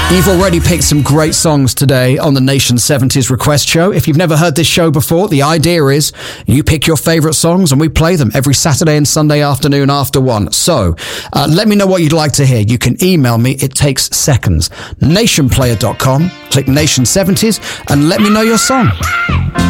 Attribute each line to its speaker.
Speaker 1: You've already picked some great songs today on the Nation 70s Request Show. If you've never heard this show before, the idea is you pick your favourite songs and we play them every Saturday and Sunday afternoon after 1. So let me know what you'd like to hear. You can email me. It takes seconds. Nationplayer.com. Click Nation 70s and let me know your song.